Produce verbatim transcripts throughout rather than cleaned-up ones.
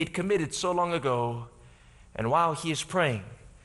he'd committed so long ago. And while he is praying,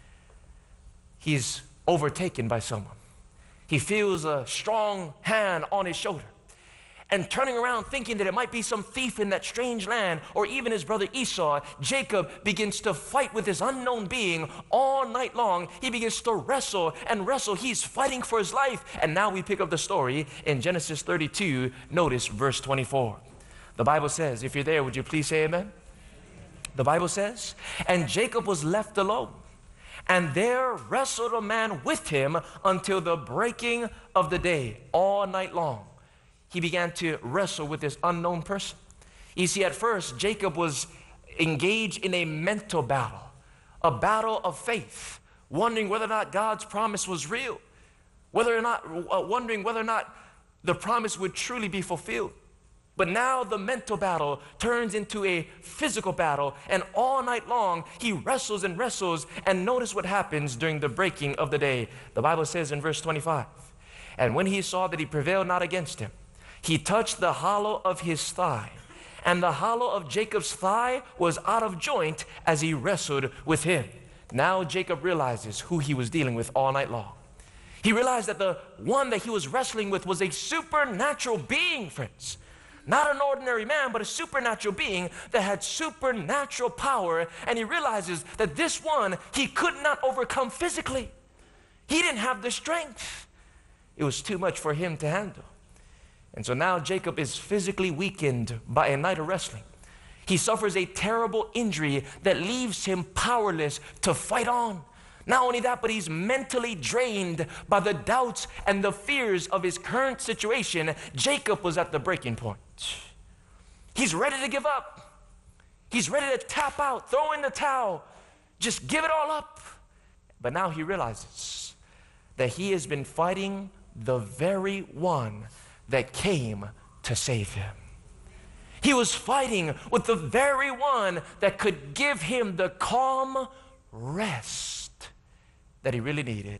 he's overtaken by someone. He feels a strong hand on his shoulder. And turning around thinking that it might be some thief in that strange land or even his brother Esau, Jacob begins to fight with this unknown being all night long. He begins to wrestle and wrestle. He's fighting for his life. And now we pick up the story in Genesis thirty-two. Notice verse twenty-four. The Bible says, if you're there, would you please say amen? The Bible says, and Jacob was left alone, and there wrestled a man with him until the breaking of the day. All night long he began to wrestle with this unknown person. You see, at first Jacob was engaged in a mental battle, a battle of faith, wondering whether or not God's promise was real, whether or not uh, wondering whether or not the promise would truly be fulfilled. But now the mental battle turns into a physical battle, and all night long he wrestles and wrestles. And notice what happens during the breaking of the day. The Bible says in verse twenty-five, and when he saw that he prevailed not against him, he touched the hollow of his thigh, and the hollow of Jacob's thigh was out of joint as he wrestled with him. Now Jacob realizes who he was dealing with all night long. He realized that the one that he was wrestling with was a supernatural being, friends. Not an ordinary man, but a supernatural being that had supernatural power. And he realizes that this one he could not overcome physically. He didn't have the strength. It was too much for him to handle. And so now Jacob is physically weakened by a night of wrestling. He suffers a terrible injury that leaves him powerless to fight on. Not only that, but he's mentally drained by the doubts and the fears of his current situation. Jacob was at the breaking point. He's ready to give up. He's ready to tap out, throw in the towel, just give it all up. But now he realizes that he has been fighting the very one that came to save him. He was fighting with the very one that could give him the calm rest that he really needed.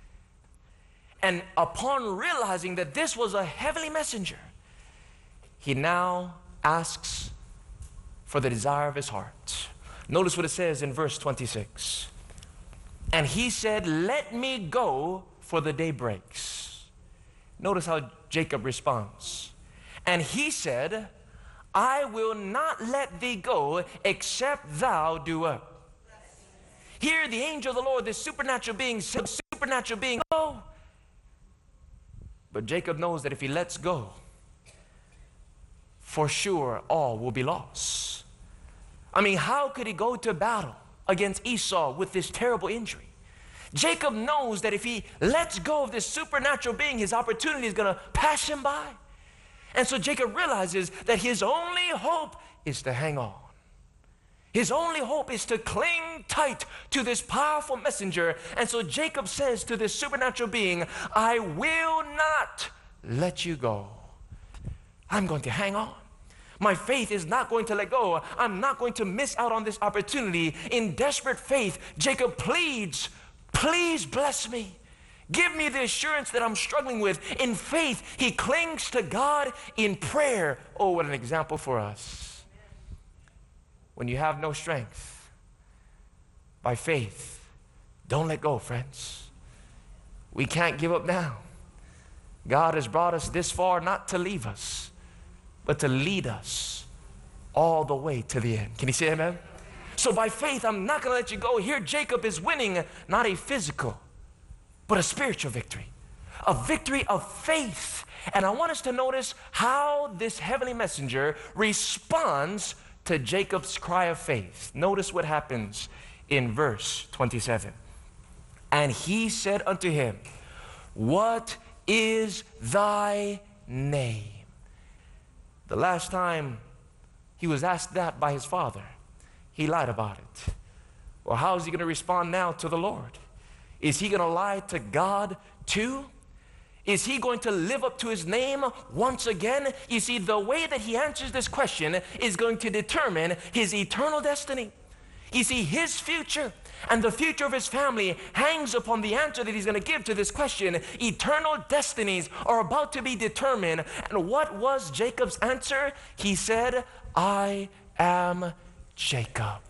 And upon realizing that this was a heavenly messenger, he now asks for the desire of his heart. Notice what it says in verse twenty-six. And he said, let me go, for the day breaks. Notice how Jacob responds. And he said, I will not let thee go, except thou do what? Here the angel of the Lord, this supernatural being, supernatural being, go. But Jacob knows that if he lets go, for sure all will be lost. I mean, how could he go to battle against Esau with this terrible injury? Jacob knows that if he lets go of this supernatural being, his opportunity is going to pass him by. And so Jacob realizes that his only hope is to hang on. His only hope is to cling tight to this powerful messenger. And so Jacob says to this supernatural being, I will not let you go. I'm going to hang on. My faith is not going to let go. I'm not going to miss out on this opportunity. In desperate faith, Jacob pleads, please bless me. Give me the assurance that I'm struggling with. In faith, he clings to God in prayer. Oh, what an example for us. When you have no strength, by faith, don't let go, friends. We can't give up now. God has brought us this far not to leave us, but to lead us all the way to the end. Can you say amen? So by faith, I'm not going to let you go. Here, Jacob is winning not a physical, but a spiritual victory, a victory of faith. And I want us to notice how this heavenly messenger responds to Jacob's cry of faith. Notice what happens in verse twenty-seven. And he said unto him, what is thy name? The last time he was asked that by his father, he lied about it. Well, how is he going to respond now to the Lord? Is he going to lie to God too? Is he going to live up to his name once again? You see, the way that he answers this question is going to determine his eternal destiny. You see, his future and the future of his family hangs upon the answer that he's going to give to this question. Eternal destinies are about to be determined. And what was Jacob's answer? He said, I am Jacob.